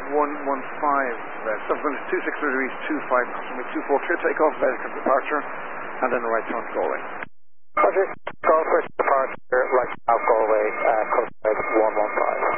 subwind 260 degrees, 25, customary 24, clear takeoff, vertical departure, and then right turn to Galway. Roger, Golf West departure, right south Galway, coast 115.